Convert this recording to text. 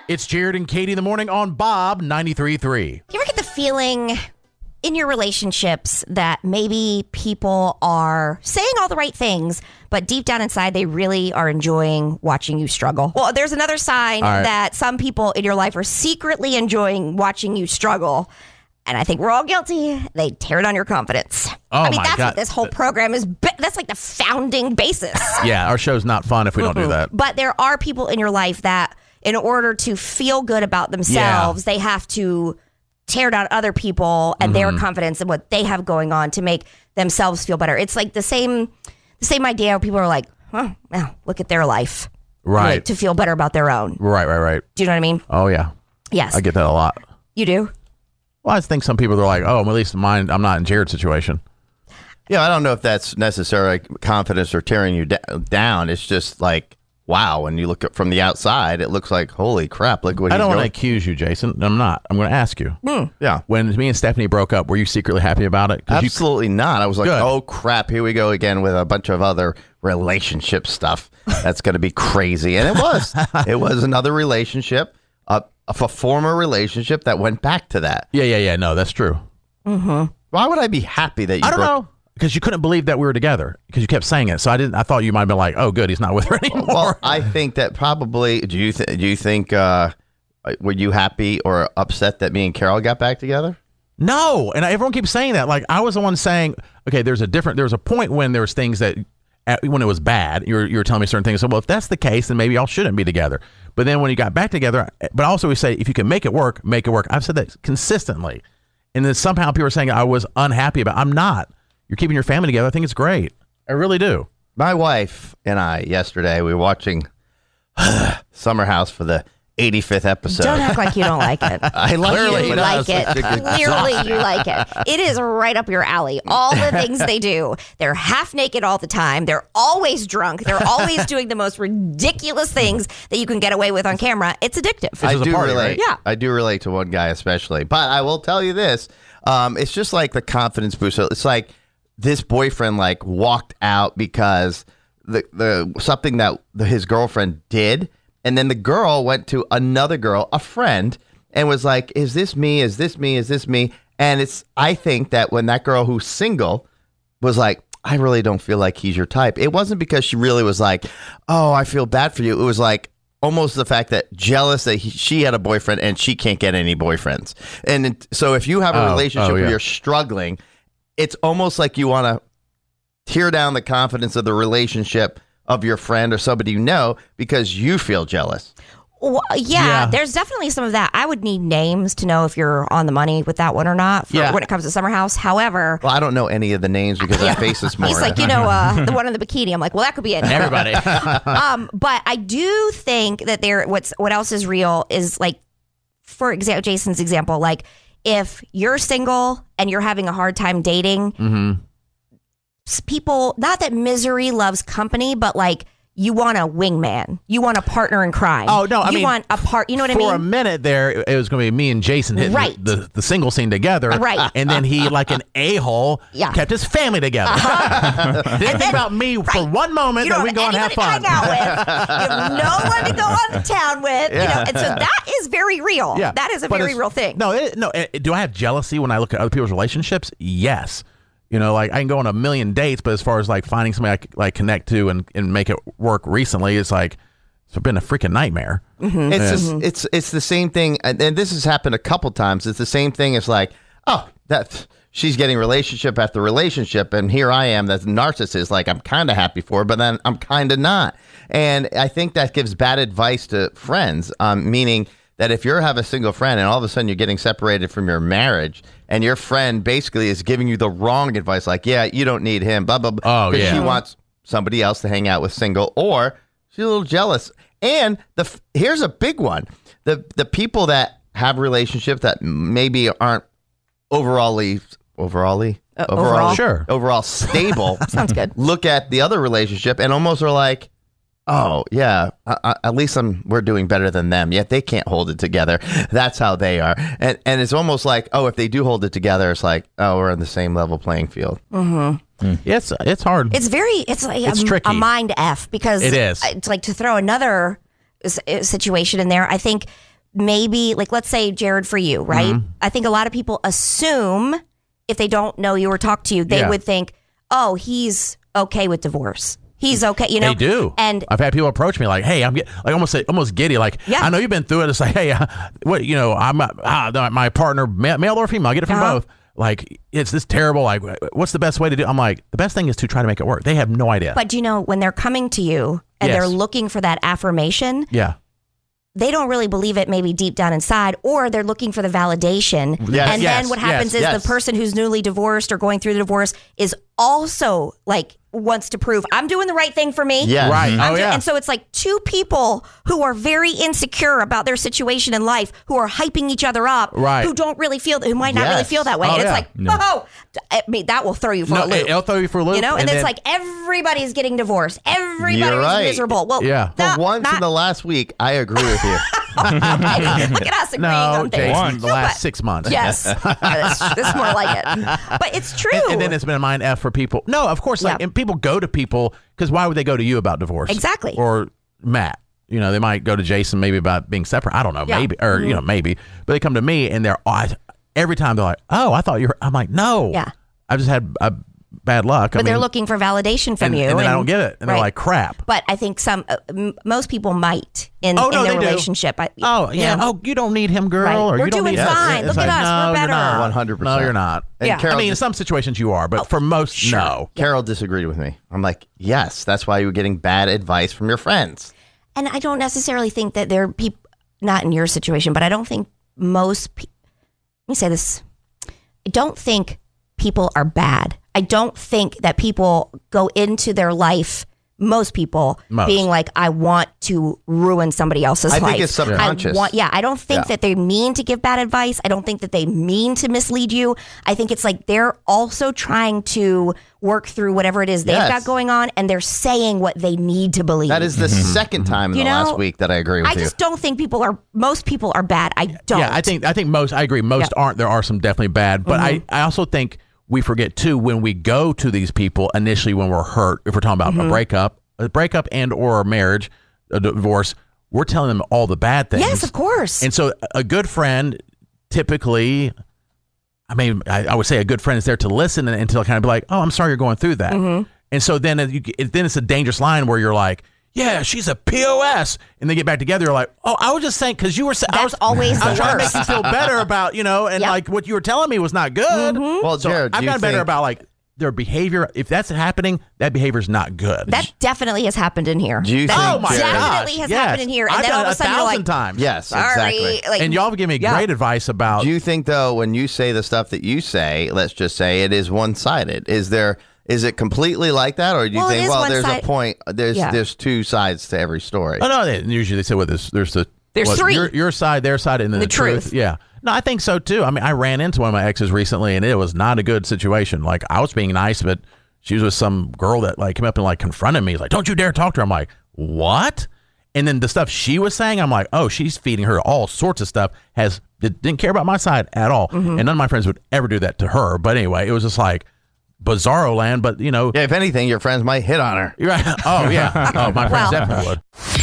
It's Jared and Katie in the morning on Bob 93.3. You ever get the feeling in your relationships that maybe people are saying all the right things, but deep down inside, they really are enjoying watching you struggle? Well, there's another sign that some people in your life are secretly enjoying watching you struggle. And I think we're all guilty. They tear down your confidence. Oh, I mean, my that's God. what this whole program is. That's like the founding basis. Yeah, our show's not fun if we don't do that. But there are people in your life that, in order to feel good about themselves, they have to tear down other people and their confidence and what they have going on to make themselves feel better. It's like the same idea where people are like, oh, well, look at their life. Right. Like, to feel better about their own. Right. Do you know what I mean? Oh, yeah. Yes. I get that a lot. You do? Well, I think some people are like, oh, well, at least mine, I'm not in Jared's situation. Yeah, I don't know if that's necessarily confidence or tearing you down. It's just like, wow, when you look at from the outside, it looks like, holy crap, look what I he's don't want to doing. accuse you, Jason. I'm not. I'm going to ask you. Yeah. When me and Stephanie broke up, were you secretly happy about it? 'Cause Absolutely not. I was like, Good. oh, crap, here we go again with a bunch of other relationship stuff. That's going to be crazy. And it was. It was another relationship, a former relationship that went back to that. Yeah. No, that's true. Why would I be happy that you I don't broke? know. Because you couldn't believe that we were together because you kept saying it. So I thought you might have been like, oh, good, he's not with her anymore. Well, I think that probably. Do you think? Were you happy or upset that me and Carol got back together? No, and everyone keeps saying that. Like I was the one saying, okay, there was a point when there was things that when it was bad, you were telling me certain things. So, well, if that's the case, then maybe y'all shouldn't be together. But then when you got back together, but also we say if you can make it work, make it work. I've said that consistently, and then somehow people are saying I was unhappy about. I'm not. You're keeping your family together. I think it's great. I really do. My wife and I yesterday we were watching Summer House for the 85th episode. Don't act like you don't like it. I like Clearly it. he You but does. like it. Clearly you like it. It is right up your alley. All the things they do. They're half naked all the time. They're always drunk. They're always doing the most ridiculous things that you can get away with on camera. It's addictive. This is a party, relate. right? Yeah. I do relate to one guy especially. But I will tell you this. It's just like the confidence booster. It's like this boyfriend like walked out because the something that his girlfriend did, and then the girl went to another girl, a friend, and was like, "Is this me? Is this me? Is this me?" And I think that when that girl who's single was like, "I really don't feel like he's your type," it wasn't because she really was like, "Oh, I feel bad for you." It was like almost the fact that jealous that she had a boyfriend and she can't get any boyfriends. And so if you have a relationship where you're struggling, it's almost like you want to tear down the confidence of the relationship of your friend or somebody you know because you feel jealous. Well, yeah, there's definitely some of that. I would need names to know if you're on the money with that one or not when it comes to Summer House. However, Well, I don't know any of the names because I face this more. he's like, the one in the bikini. I'm like, well, that could be it. Everybody. But I do think that what else is real is like, for example, Jason's example, like if you're single and you're having a hard time dating, people, not that misery loves company, but like you want a wingman. You want a partner in crime. Oh, no, I you mean, want a part, you know what I mean? For a minute there, it was going to be me and Jason hitting Right. the single scene together. Right. And then he, like an a-hole, kept his family together. Didn't think about me for one moment You that don't we go and have fun. hang out with. You have no one to go on the town with. You know? And so that is very real. Yeah. That is a But very it's- real thing. No. Do I have jealousy when I look at other people's relationships? Yes. You know, like I can go on a million dates, but as far as like finding somebody I could, like connect to and make it work recently, it's like it's been a freaking nightmare. It's the same thing, and this has happened a couple times. It's the same thing. It's like, oh, that she's getting relationship after relationship, and here I am, that's narcissist. Like I'm kind of happy for her, but then I'm kind of not. And I think that gives bad advice to friends, meaning that if you have a single friend and all of a sudden you're getting separated from your marriage and your friend basically is giving you the wrong advice, like, yeah, you don't need him, blah, blah, blah. Oh, because yeah. she wants somebody else to hang out with single, or she's a little jealous. And here's a big one. The people that have relationships that maybe aren't overall stable. Sounds good. Look at the other relationship and almost are like, oh yeah, at least we're doing better than them. Yet they can't hold it together. That's how they are, and it's almost like, oh, if they do hold it together, it's like, oh, we're on the same level playing field. It's hard. It's like tricky. a mind F because It is. It's like to throw another situation in there. I think maybe, like, let's say, Jared, for you, right? I think a lot of people assume if they don't know you or talk to you, they would think, oh, he's okay with divorce. He's okay, you know. They do, and I've had people approach me like, "Hey, I'm almost giddy. Like, I know you've been through it. It's like, hey, what, you know, I'm my partner, male or female. I get it from both. Like, it's this terrible. Like, what's the best way to do? I'm like, the best thing is to try to make it work. They have no idea. But you know, when they're coming to you and they're looking for that affirmation, they don't really believe it maybe deep down inside, or they're looking for the validation. And then what happens is the person who's newly divorced or going through the divorce is also like wants to prove I'm doing the right thing for me. Yeah. Right. And so it's like two people who are very insecure about their situation in life, who are hyping each other up, who don't really feel, who might not really feel that way. And it's like, I mean, that will throw you for a loop. It'll throw you for a loop. You know, and it's like everybody's getting divorced. Everybody's miserable. Well, for once in the last week, I agree with you. Look at us agreeing on things. Jason, the last 6 months. Yes. This is more like it. But it's true. And then it's been a mind F for people. No, of course, like, and people go to people, because why would they go to you about divorce? Exactly. Or Matt. You know, they might go to Jason maybe about being separate. I don't know, maybe. Or, you know, maybe. But they come to me, and every time they're like, oh, I thought you were, I'm like, no. Yeah. I just had bad luck. But they're looking for validation from you. And then I don't get it. And they're like, crap. But I think most people might in their relationship. You don't need him, girl. Right. Or we're you don't doing need fine. Look at us. We're better. 100%. No, you're not. And Carol, I mean, in some situations you are, but for most, no. Carol disagreed with me. I'm like, yes, that's why you're getting bad advice from your friends. And I don't necessarily think that there are people, not in your situation, but I don't think most people, let me say this, I don't think people are bad. I don't think that people go into their life, most people, being like, I want to ruin somebody else's life. I think it's subconscious. I don't think that they mean to give bad advice. I don't think that they mean to mislead you. I think it's like they're also trying to work through whatever it is they've got going on, and they're saying what they need to believe. That is the second time in the last week that I agree with you. I just don't think most people are bad. I don't. Yeah, I think most, I agree, most aren't. There are some definitely bad, but I also think we forget too, when we go to these people initially, when we're hurt, if we're talking about a breakup and or a marriage, a divorce, we're telling them all the bad things. Yes, of course. And so a good friend typically, I mean, I would say a good friend is there to listen and to kind of be like, oh, I'm sorry you're going through that. And so then it's a dangerous line where you're like, yeah, she's a POS. And they get back together. You're like, oh, I was just saying, because you were saying, I was trying to make you feel better about, you know, and like what you were telling me was not good. Well, so Jared, I've gotten better about like their behavior. If that's happening, that behavior is not good. That definitely has happened in here. Do you think, definitely has happened in here. And I've then all done of a sudden 1,000 you're like, times. Yes, sorry. exactly. Like, and y'all have given me great advice about. Do you think, though, when you say the stuff that you say, let's just say it is one-sided, is it completely like that, or do you think, well, there's a point, there's two sides to every story? Oh no, usually they say, well, there's three. Your side, their side, and then the truth. Yeah. No, I think so too. I mean, I ran into one of my exes recently, and it was not a good situation. Like, I was being nice, but she was with some girl that like came up and like confronted me, like, don't you dare talk to her. I'm like, what? And then the stuff she was saying, I'm like, oh, she's feeding her all sorts of stuff. Didn't care about my side at all, and none of my friends would ever do that to her. But anyway, it was just like bizarro land. But you know, if anything, your friends might hit on her. Right? Oh yeah. Oh, my friends definitely would.